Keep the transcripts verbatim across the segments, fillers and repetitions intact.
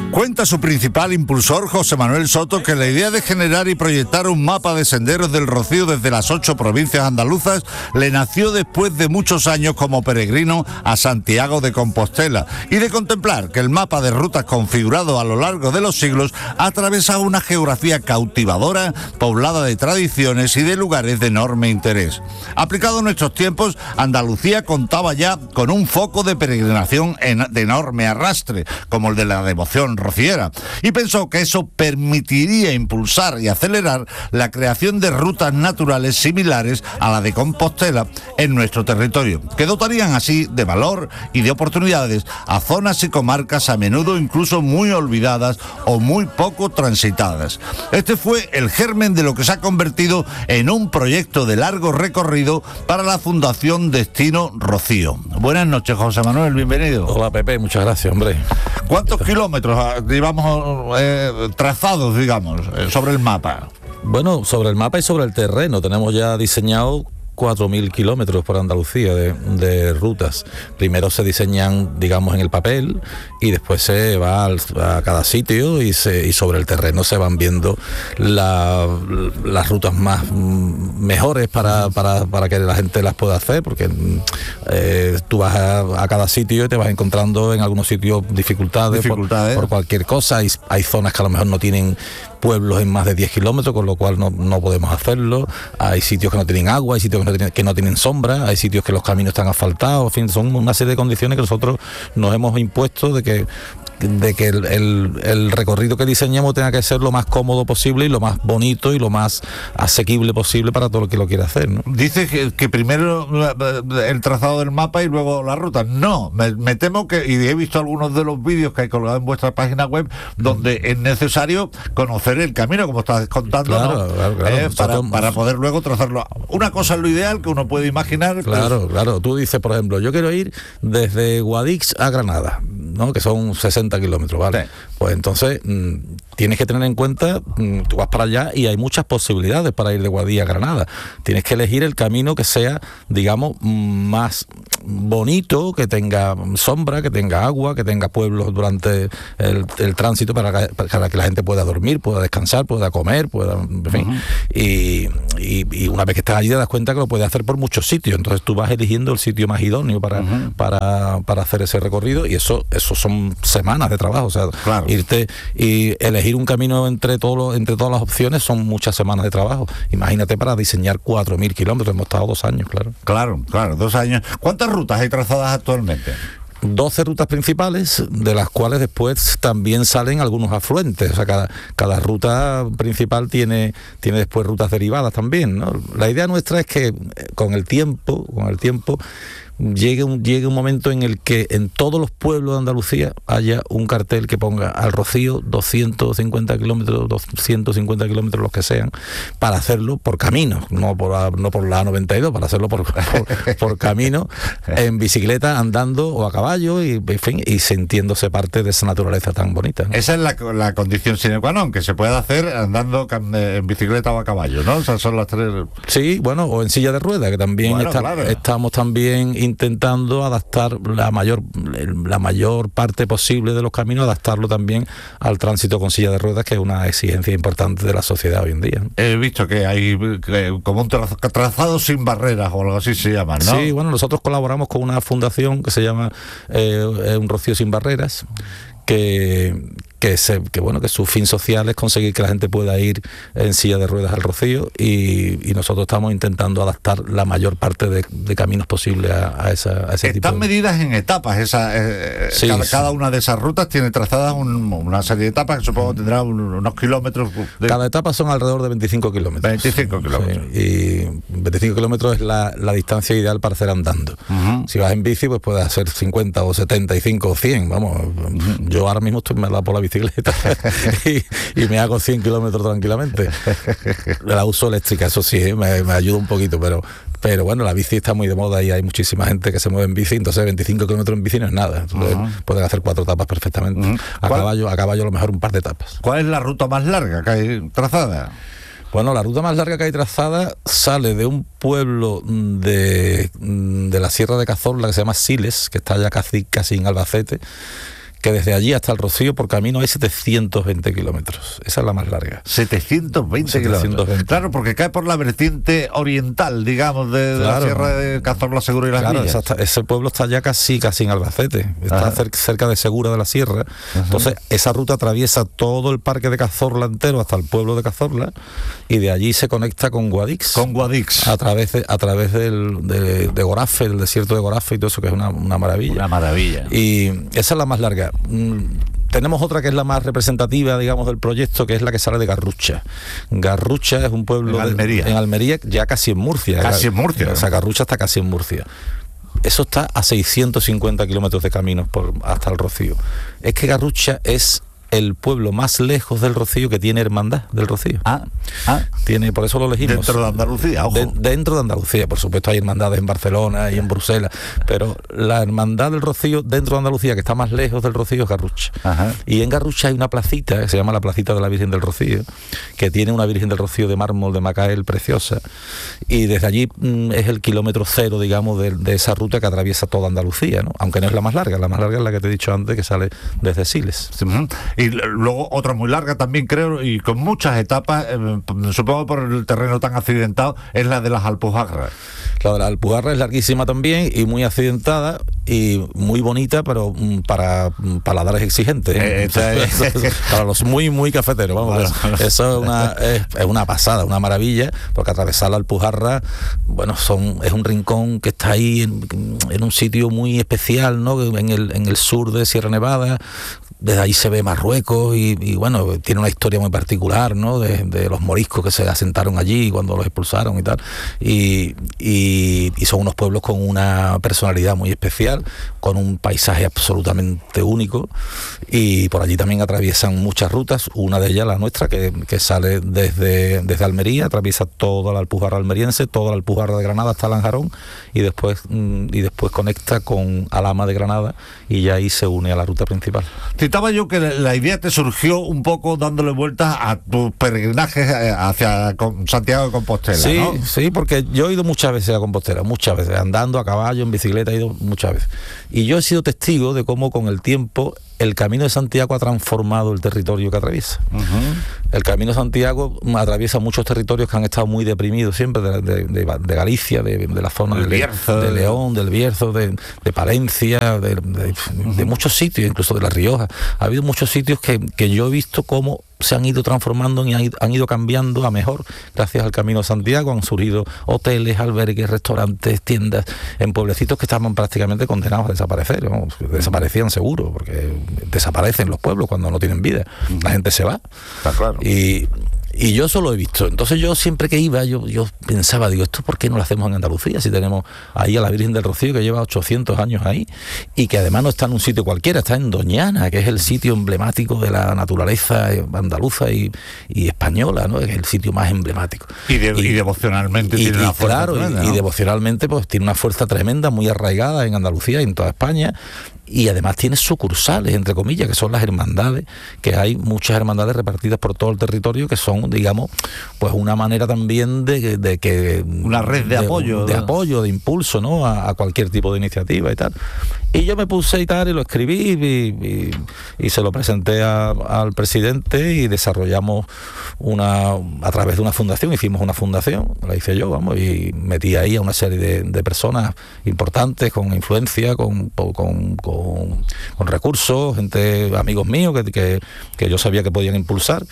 Cuenta su principal impulsor, José Manuel Soto, que la idea de generar y proyectar un mapa de senderos del Rocío desde las ocho provincias andaluzas le nació después de muchos años como peregrino a Santiago de Compostela y de contemplar que el mapa de rutas configurado a lo largo de los siglos atraviesa una geografía cautivadora, poblada de tradiciones y de lugares de enorme interés. Aplicado a nuestros tiempos, Andalucía contaba ya con un foco de peregrinación en, de enorme arrastre, como el de la devoción rociera, y pensó que eso permitiría impulsar y acelerar la creación de rutas naturales similares a la de Compostela en nuestro territorio, que dotarían así de valor y de oportunidades a zonas y comarcas a menudo incluso muy olvidadas o muy poco transitadas. Este fue el germen de lo que se ha convertido en un proyecto de largo recorrido para la Fundación Destino Rocío. Buenas noches, José Manuel, bienvenido. Hola, Pepe, muchas gracias, hombre. ¿Cuántos kilómetros llevamos eh, trazados, digamos, eh, sobre el mapa? Bueno, sobre el mapa y sobre el terreno tenemos ya diseñado cuatro mil kilómetros por Andalucía de, de rutas. Primero se diseñan, digamos, en el papel y después se va al, a cada sitio y, se, y sobre el terreno se van viendo la, las rutas más mm, mejores para, para, para que la gente las pueda hacer, porque eh, tú vas a, a cada sitio y te vas encontrando en algunos sitios dificultades, dificultades. Por, por cualquier cosa. Hay, hay zonas que a lo mejor no tienen pueblos en más de diez kilómetros, con lo cual no, no podemos hacerlo. Hay sitios que no tienen agua, hay sitios que no tienen, que no tienen sombra, hay sitios que los caminos están asfaltados, en fin, son una serie de condiciones que nosotros nos hemos impuesto de que de que el, el, el recorrido que diseñemos tenga que ser lo más cómodo posible y lo más bonito y lo más asequible posible para todo el que lo quiera hacer, ¿no? Dice que, que primero el trazado del mapa y luego la ruta. No, me, me temo que, y he visto algunos de los vídeos que hay colgados en vuestra página web, donde mm. es necesario conocer el camino, como estás contando, claro, ¿no? claro, claro. Eh, para, para poder luego trazarlo. Una cosa es lo ideal que uno puede imaginar. Claro, pero... claro. Tú dices, por ejemplo, yo quiero ir desde Guadix a Granada, ¿no? Que son sesenta kilómetros, ¿vale? Sí. Pues entonces mmm, tienes que tener en cuenta, mmm, tú vas para allá y hay muchas posibilidades para ir de Guadix a Granada. Tienes que elegir el camino que sea, digamos, más bonito, que tenga sombra, que tenga agua, que tenga pueblos durante el, el tránsito para que, para que la gente pueda dormir, pueda descansar, pueda comer, pueda, en fin. Uh-huh. y, y, y una vez que estás allí te das cuenta que lo puedes hacer por muchos sitios. Entonces tú vas eligiendo el sitio más idóneo para, uh-huh. para, para hacer ese recorrido, y eso, eso son semanas de trabajo. O sea, claro. irte y elegir un camino entre todo, entre todas las opciones son muchas semanas de trabajo. Imagínate para diseñar cuatro mil kilómetros, hemos estado dos años, claro. Claro, claro, dos años. ¿Cuántas rutas hay trazadas actualmente? doce rutas principales, de las cuales después también salen algunos afluentes. O sea, cada, cada ruta principal tiene, tiene después rutas derivadas también, ¿no? La idea nuestra es que con el tiempo, con el tiempo, llegue un, llegue un momento en el que en todos los pueblos de Andalucía haya un cartel que ponga al Rocío doscientos cincuenta kilómetros, doscientos cincuenta kilómetros, los que sean, para hacerlo por camino, no por, no por la A noventa y dos, para hacerlo por, por, por camino, en bicicleta, andando o a caballo, y, en fin, y sintiéndose parte de esa naturaleza tan bonita, ¿no? Esa es la, la condición sine qua non, que se pueda hacer andando en bicicleta o a caballo, ¿no? O sea, son las tres. Sí, bueno, o en silla de ruedas, que también bueno, está, claro. estamos también intentando adaptar la mayor la mayor parte posible de los caminos, adaptarlo también al tránsito con silla de ruedas, que es una exigencia importante de la sociedad hoy en día. He visto que hay que, como un trazado sin barreras o algo así se llama, ¿no? Sí, bueno, nosotros colaboramos con una fundación que se llama eh, Un Rocío sin Barreras, que que, se, que bueno que su fin social es conseguir que la gente pueda ir en silla de ruedas al Rocío, y, y nosotros estamos intentando adaptar la mayor parte de, de caminos posibles a, a, esa, a ese tipo. Están medidas en etapas, esa, eh, sí, cada, sí. cada una de esas rutas tiene trazadas un, una serie de etapas que supongo tendrá un, unos kilómetros. De... Cada etapa son alrededor de veinticinco kilómetros. veinticinco kilómetros. Sí, y veinticinco kilómetros es la, la distancia ideal para hacer andando. Uh-huh. Si vas en bici, pues puedes hacer cincuenta o setenta y cinco o cien, vamos. Uh-huh. Yo ahora mismo estoy me la por la bicicleta y, y me hago cien kilómetros tranquilamente. La uso eléctrica, eso sí, ¿eh? me, me ayuda un poquito, pero pero bueno, la bici está muy de moda y hay muchísima gente que se mueve en bici, entonces veinticinco kilómetros en bici no es nada. Entonces, uh-huh. pueden hacer cuatro etapas perfectamente. Uh-huh. A caballo, a caballo a lo mejor un par de etapas. ¿Cuál es la ruta más larga que hay trazada? Bueno, la ruta más larga que hay trazada sale de un pueblo de, de la Sierra de Cazorla que se llama Siles, que está ya casi, casi en Albacete, que desde allí hasta el Rocío por camino hay setecientos veinte kilómetros. Esa es la más larga. setecientos veinte kilómetros. Claro, porque cae por la vertiente oriental, digamos, de, de claro, la Sierra de Cazorla, Segura y Las claro, Villas. Esa, ese pueblo está ya casi, casi en Albacete, está cerca, cerca de Segura de la Sierra. Ajá. Entonces, esa ruta atraviesa todo el parque de Cazorla entero hasta el pueblo de Cazorla y de allí se conecta con Guadix. Con Guadix. A través de, a través del, de, de Gorafe, el desierto de Gorafe y todo eso, que es una, una maravilla. Una maravilla. Y esa es la más larga. Tenemos otra que es la más representativa, digamos, del proyecto, que es la que sale de Garrucha. Garrucha es un pueblo... En Almería. De, en Almería, ya casi en Murcia. Casi en Murcia. O sea, Garrucha está casi en Murcia. Eso está a seiscientos cincuenta kilómetros de camino por, hasta el Rocío. Es que Garrucha es el pueblo más lejos del Rocío que tiene hermandad del Rocío. Ah, ah. Tiene, por eso lo elegimos. Dentro de Andalucía, ojo. De, dentro de Andalucía, por supuesto hay hermandades en Barcelona y en Bruselas, pero la hermandad del Rocío dentro de Andalucía, que está más lejos del Rocío, es Garrucha. Ajá. Y en Garrucha hay una placita, que se llama la placita de la Virgen del Rocío, que tiene una Virgen del Rocío de mármol de Macael preciosa, y desde allí mmm, es el kilómetro cero, digamos, de, de esa ruta que atraviesa toda Andalucía, ¿no? Aunque no es la más larga, la más larga es la que te he dicho antes, que sale desde Siles. Sí, y luego otra muy larga también, creo, y con muchas etapas, eh, supongo por el terreno tan accidentado, es la de las Alpujarras. La de las Alpujarras es larguísima también y muy accidentada y muy bonita, pero mm, para mm, paladares exigentes, ¿eh? Eh, para los muy, muy cafeteros, vamos. Bueno, eso es una, es, es una pasada, una maravilla, porque atravesar la Alpujarra, bueno, son, es un rincón que está ahí en, en un sitio muy especial, ¿no? En el, en el sur de Sierra Nevada. Desde ahí se ve Marruecos y, y bueno, tiene una historia muy particular, ¿no? De, de los moriscos que se asentaron allí cuando los expulsaron y tal. Y, y, y son unos pueblos con una personalidad muy especial, con un paisaje absolutamente único. Y por allí también atraviesan muchas rutas, una de ellas la nuestra, que, que sale desde, desde Almería, atraviesa toda la Alpujarra almeriense, toda la Alpujarra de Granada hasta Lanjarón, y después, y después conecta con Alhama de Granada y ya ahí se une a la ruta principal. Citaba yo que la idea te surgió un poco dándole vueltas a tus peregrinajes hacia Santiago de Compostela, sí, ¿no? Sí, porque yo he ido muchas veces a Compostela, muchas veces, andando a caballo, en bicicleta, he ido muchas veces. Y yo he sido testigo de cómo con el tiempo el Camino de Santiago ha transformado el territorio que atraviesa. Uh-huh. El Camino de Santiago atraviesa muchos territorios que han estado muy deprimidos siempre, de, de, de, de Galicia, de, de la zona de, Bierzo, de León, del Bierzo, de, de Palencia, de, de, uh-huh. de muchos sitios, incluso de La Rioja. Ha habido muchos sitios que, que yo he visto cómo se han ido transformando y han ido, han ido cambiando a mejor gracias al Camino de Santiago. Han surgido hoteles, albergues, restaurantes, tiendas en pueblecitos que estaban prácticamente condenados a desaparecer, ¿no? Desaparecían seguro, porque desaparecen los pueblos cuando no tienen vida. La gente se va. Está claro. Y Y yo eso lo he visto. Entonces yo siempre que iba, yo, yo pensaba, digo, ¿esto por qué no lo hacemos en Andalucía? Si tenemos ahí a la Virgen del Rocío, que lleva ochocientos años ahí, y que además no está en un sitio cualquiera, está en Doñana, que es el sitio emblemático de la naturaleza andaluza y, y española, ¿no? Es el sitio más emblemático. Y, de, y, y devocionalmente y, tiene y, una fuerza claro, tremenda, y, ¿no? y devocionalmente pues tiene una fuerza tremenda, muy arraigada en Andalucía y en toda España. Y además tiene sucursales, entre comillas, que son las hermandades, que hay muchas hermandades repartidas por todo el territorio, que son, digamos, pues una manera también de, de que... Una red de, de apoyo. De, de apoyo, de impulso, ¿no? A, a cualquier tipo de iniciativa y tal. Y yo me puse y tal, y lo escribí, y, y, y se lo presenté a, al presidente, y desarrollamos una, a través de una fundación, hicimos una fundación, la hice yo, vamos, y metí ahí a una serie de, de personas importantes, con influencia, con... con, con Con, con recursos, gente, amigos míos que, que, que yo sabía que podían impulsar,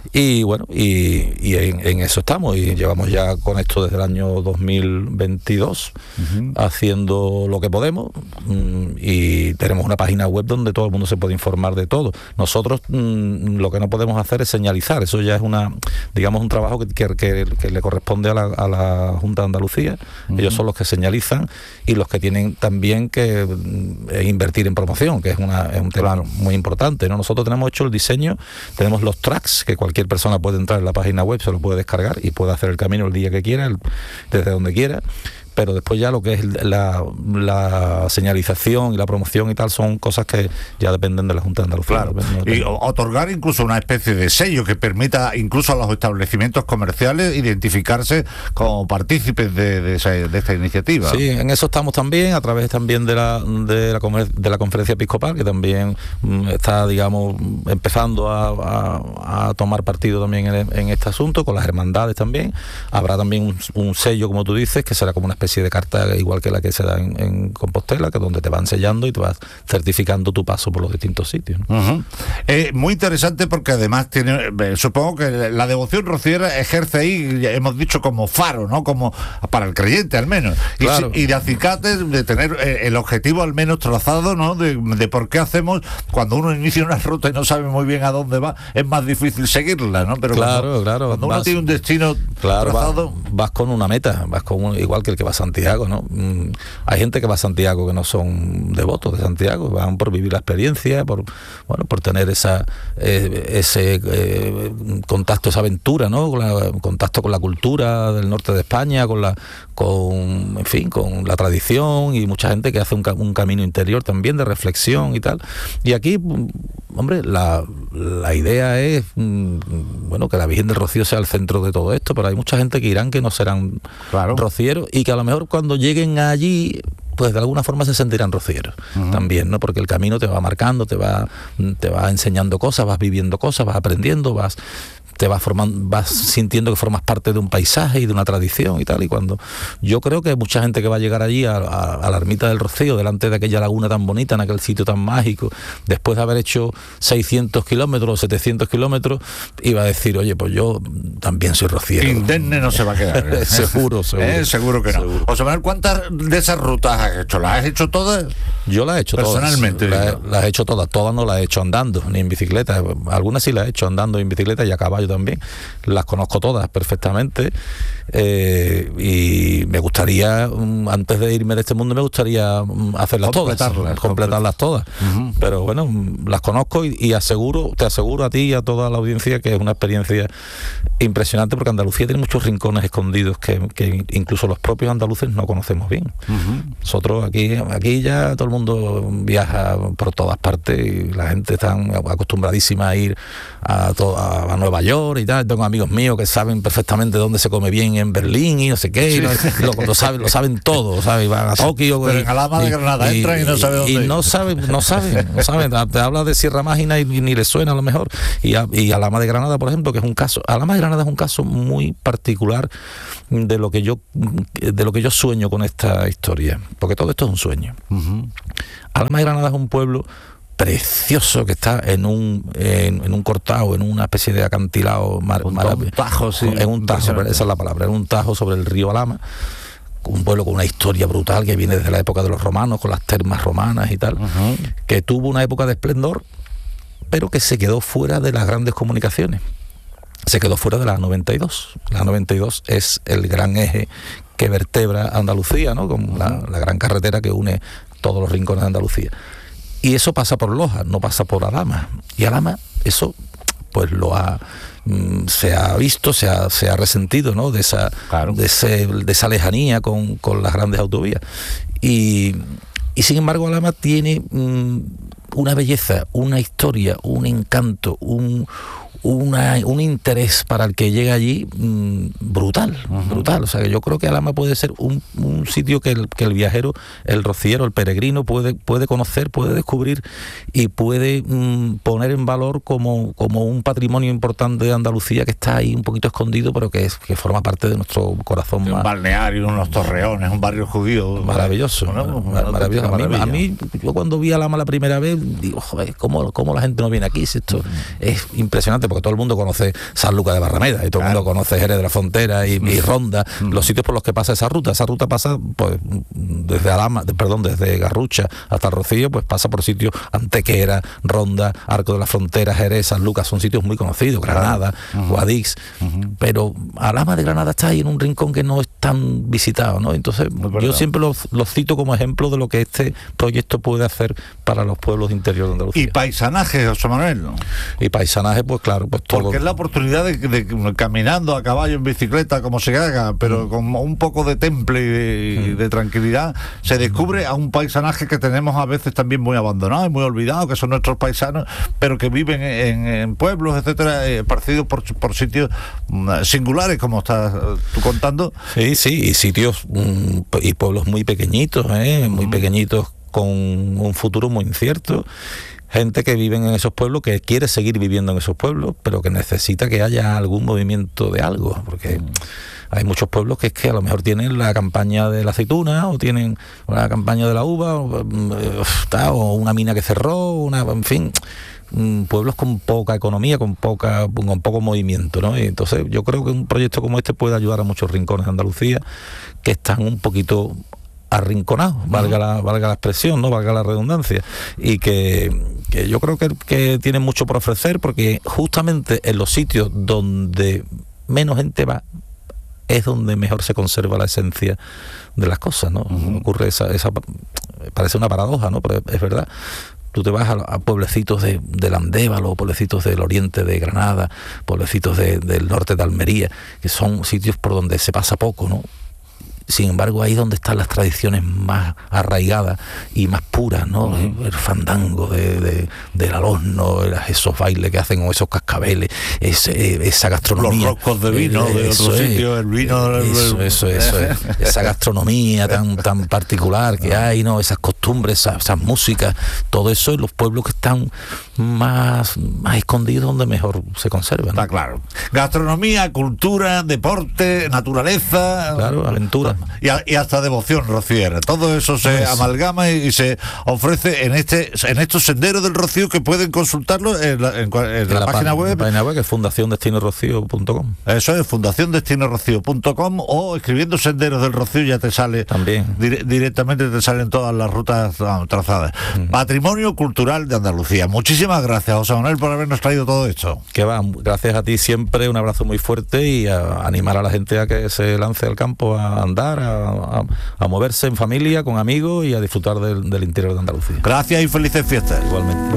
y bueno, y, y en, en eso estamos, y llevamos ya con esto desde el año dos mil veintidós, uh-huh. haciendo lo que podemos, y tenemos una página web donde todo el mundo se puede informar de todo. Nosotros mmm, lo que no podemos hacer es señalizar, eso ya es una, digamos, un trabajo que, que, que, que le corresponde a la, a la Junta de Andalucía. Uh-huh. Ellos son los que señalizan y los que tienen también que eh, invertir en promoción, que es, una, es un tema muy importante, ¿no? Nosotros tenemos hecho el diseño, tenemos los tracks, que cualquier persona puede entrar en la página web, se lo puede descargar y puede hacer el camino el día que quiera, el, desde donde quiera. pero después ya lo que es la, la señalización y la promoción y tal son cosas que ya dependen de la Junta de Andalucía. Claro. No y otorgar incluso una especie de sello que permita incluso a los establecimientos comerciales identificarse como partícipes de, de, esa, de esta iniciativa. Sí, en eso estamos también, a través también de la, de la, de la Conferencia Episcopal, que también mm, está, digamos, empezando a, a, a tomar partido también en, en este asunto, con las hermandades también. Habrá también un, un sello, como tú dices, que será como una especie de carta igual que la que se da en, en Compostela, que es donde te van sellando y te vas certificando tu paso por los distintos sitios, ¿no? Uh-huh. Eh, muy interesante porque además tiene, eh, supongo que la devoción rociera ejerce ahí, ya hemos dicho, como faro, ¿no? Como para el creyente al menos. Y, claro. y de acicate, de tener eh, el objetivo al menos trazado, ¿no? De, de por qué hacemos, cuando uno inicia una ruta y no sabe muy bien a dónde va, es más difícil seguirla, ¿no? Pero claro, cuando, claro. cuando uno vas, tiene un destino claro, trazado... Vas, vas con una meta, vas con un, igual que el que va a Santiago, ¿no? Mm, hay gente que va a Santiago que no son devotos de Santiago, van por vivir la experiencia, por bueno, por tener esa eh, ese eh, contacto, esa aventura, ¿no? Con la, contacto con la cultura del norte de España, con la con en fin, con la tradición, y mucha gente que hace un, un camino interior también de reflexión y tal. Y aquí, hombre, la, la idea es bueno, que la Virgen del Rocío sea el centro de todo esto, pero hay mucha gente que irán que no serán claro. rocieros, y que a lo mejor cuando lleguen allí, pues de alguna forma se sentirán rocieros uh-huh. también, ¿no? Porque el camino te va marcando, te va, te va enseñando cosas, vas viviendo cosas, vas aprendiendo, vas te vas formando, vas sintiendo que formas parte de un paisaje y de una tradición y tal. Y cuando yo creo que mucha gente que va a llegar allí a, a, a la ermita del Rocío, delante de aquella laguna tan bonita, en aquel sitio tan mágico, después de haber hecho seiscientos kilómetros o setecientos kilómetros, iba a decir, oye, pues yo también soy rociero. Indemne no se va a quedar. ¿eh? seguro, seguro. ¿Eh? Seguro que no. Seguro. José Manuel, ¿cuántas de esas rutas has hecho? ¿Las has hecho todas? Yo las he hecho personalmente, todas. Personalmente. Las he hecho todas. Todas no las he hecho andando, ni en bicicleta. Algunas sí las he hecho andando en bicicleta y a caballo también. Las conozco todas perfectamente, eh, y me gustaría, antes de irme de este mundo, me gustaría hacerlas todas, completarlas todas. Uh-huh. Pero bueno, las conozco y, y aseguro, te aseguro a ti y a toda la audiencia que es una experiencia impresionante, porque Andalucía tiene muchos rincones escondidos que, que incluso los propios andaluces no conocemos bien. Uh-huh. Nosotros aquí, aquí ya todo el mundo viaja por todas partes y la gente está acostumbradísima a ir a, to- a Nueva York y tal. Tengo amigos míos que saben perfectamente dónde se come bien en Berlín y no sé qué, sí. y lo, lo, lo, saben, lo saben todo, ¿sabes? Van a Tokio. Pero y, en Alhama de Granada y, entran y no saben dónde. Y no saben, no saben, no saben. Te habla de Sierra Mágina y, y ni les suena a lo mejor. Y, a, y Alhama de Granada, por ejemplo, que es un caso, Alhama de Granada es un caso muy particular de lo que yo, de lo que yo sueño con esta historia, porque todo esto es un sueño. Uh-huh. Alhama de Granada es un pueblo precioso que está en un en, en un cortado, en una especie de acantilado mar, un, mar, un tajo, sí, en un tajo, esa es la palabra, en un tajo sobre el río Alhama, un pueblo con una historia brutal que viene desde la época de los romanos, con las termas romanas y tal, uh-huh. que tuvo una época de esplendor, pero que se quedó fuera de las grandes comunicaciones, se quedó fuera de la noventa y dos. La noventa y dos es el gran eje que vertebra Andalucía, ¿no? Como uh-huh. la, la gran carretera que une todos los rincones de Andalucía. Y eso pasa por Loja, no pasa por Alhama. Y Alhama, eso pues lo ha mm, se ha visto, se ha, se ha resentido, ¿no? De esa, claro. de, ese, de esa lejanía con, con las grandes autovías. Y, y sin embargo Alhama tiene mm, una belleza, una historia, un encanto, un Una, un interés para el que llega allí mmm, brutal, uh-huh. brutal. O sea, que yo creo que Alhama puede ser un, un sitio que el, que el viajero, el rociero, el peregrino puede, puede conocer, puede descubrir y puede mmm, poner en valor como, como un patrimonio importante de Andalucía que está ahí un poquito escondido, pero que, es, que forma parte de nuestro corazón. Un más, balneario, unos torreones, un barrio judío. Maravilloso. Bueno, mar, maravilloso. A mí, a mí, yo cuando vi Alhama la primera vez, digo, joder, ¿cómo, cómo la gente no viene aquí? Si esto uh-huh. es impresionante, porque todo el mundo conoce San Lucas de Barrameda y todo el claro. mundo conoce Jerez de la Frontera y, y Ronda, mm. los sitios por los que pasa esa ruta. Esa ruta pasa pues desde Alhama, de, perdón, desde Garrucha hasta Rocío, pues pasa por sitios Antequera, Ronda, Arco de la Frontera, Jerez, San Lucas, son sitios muy conocidos, Granada, claro. uh-huh. Guadix, uh-huh. pero Alhama de Granada está ahí en un rincón que no es tan visitado, ¿no? Entonces yo siempre los lo cito como ejemplo de lo que este proyecto puede hacer para los pueblos interiores de Andalucía. ¿Y paisanaje, José Manuel? Y paisanaje, pues claro, Claro, pues todo. Porque es la oportunidad de, de caminando a caballo, en bicicleta, como se haga, pero mm. con un poco de temple y de, mm. de tranquilidad, se descubre a un paisanaje que tenemos a veces también muy abandonado y muy olvidado, que son nuestros paisanos, pero que viven en, en pueblos, etcétera, eh, partidos por, por sitios mm, singulares, como estás tú contando. Sí, sí, y sitios mm, y pueblos muy pequeñitos, ¿eh? muy mm. pequeñitos, con un futuro muy incierto. Gente que vive en esos pueblos, que quiere seguir viviendo en esos pueblos, pero que necesita que haya algún movimiento de algo, porque hay muchos pueblos que es que a lo mejor tienen la campaña de la aceituna, o tienen la campaña de la uva, o, o una mina que cerró, una, en fin, pueblos con poca economía, con poca con poco movimiento, ¿no? Y entonces yo creo que un proyecto como este puede ayudar a muchos rincones de Andalucía que están un poquito arrinconados, valga la, valga la expresión, no valga la redundancia, y que, que yo creo que, que tienen mucho por ofrecer, porque justamente en los sitios donde menos gente va es donde mejor se conserva la esencia de las cosas, ¿no? Uh-huh. Ocurre esa, esa, parece una paradoja, ¿no? Pero es verdad. Tú te vas a, a pueblecitos de, del Andévalo, pueblecitos del oriente de Granada, pueblecitos de, del norte de Almería, que son sitios por donde se pasa poco, ¿no? Sin embargo, ahí es donde están las tradiciones más arraigadas y más puras, ¿no? Uh-huh. El fandango de, de, del alorno, esos bailes que hacen, o esos cascabeles, ese, esa gastronomía. Los roscos de vino eh, de otro sitio, el vino... Eso, eso, eso, eso esa gastronomía tan, tan particular que hay, ¿no? Esas costumbres, esas, esas músicas, todo eso en los pueblos que están más, más escondidos, donde mejor se conservan. Está claro. Gastronomía, cultura, deporte, naturaleza... Claro, aventura. Y, a, y hasta devoción rociera. Todo eso se pues, amalgama y, y se ofrece en este en estos senderos del Rocío, que pueden consultarlo en la, en, en en la, la página web. La página web, que es fundación destino rocío punto com. Eso es, fundación destino rocío punto com, o escribiendo Senderos del Rocío ya te sale. También. Dire, directamente te salen todas las rutas no, trazadas. Mm. Patrimonio Cultural de Andalucía. Muchísimas gracias, José Manuel, por habernos traído todo esto. Que va, gracias a ti siempre, un abrazo muy fuerte, y a animar a la gente a que se lance al campo a andar, A, a, a moverse en familia, con amigos, y a disfrutar del, del interior de Andalucía. Gracias y felices fiestas. Igualmente.